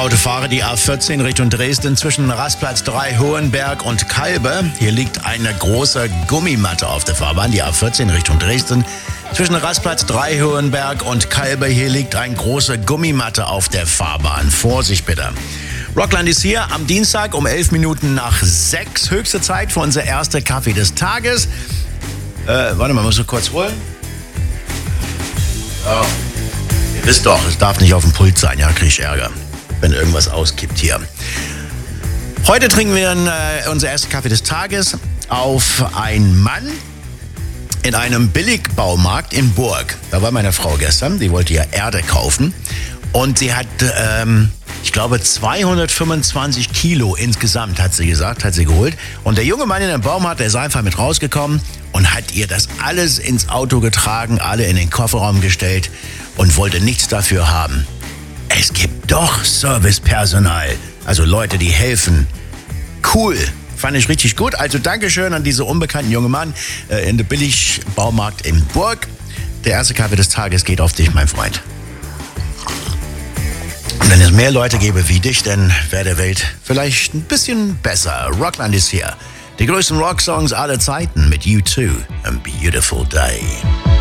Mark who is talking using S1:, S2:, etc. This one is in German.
S1: Autofahrer, die A14 Richtung Dresden zwischen Rastplatz 3 Hohenberg und Kalbe. Hier liegt eine große Gummimatte auf der Fahrbahn, die A14 Richtung Dresden. Zwischen Rastplatz 3 Hohenberg und Kalbe, hier liegt eine große Gummimatte auf der Fahrbahn. Vorsicht bitte. Rockland ist hier am Dienstag um 11 Minuten nach 6. Höchste Zeit für unser erster Kaffee des Tages. Warte mal, muss ich kurz holen? Oh. Ihr wisst doch, es darf nicht auf dem Pult sein, ja, krieg ich Ärger, wenn irgendwas auskippt hier. Heute trinken wir unser ersten Kaffee des Tages auf einen Mann in einem Billigbaumarkt in Burg. Da war meine Frau gestern, die wollte ja Erde kaufen und sie hat, ich glaube 225 Kilo insgesamt, hat sie gesagt, hat sie geholt. Und der junge Mann in dem Baumarkt, der ist einfach mit rausgekommen und hat ihr das alles ins Auto getragen, alle in den Kofferraum gestellt und wollte nichts dafür haben. Es gibt doch Servicepersonal, also Leute, die helfen. Cool, fand ich richtig gut. Also Dankeschön an diese unbekannten jungen Mann in der Billigbaumarkt in Burg. Der erste Kaffee des Tages geht auf dich, mein Freund. Und wenn es mehr Leute gäbe wie dich, dann wäre der Welt vielleicht ein bisschen besser. Rockland ist hier. Die größten Rocksongs aller Zeiten mit U2, A Beautiful Day.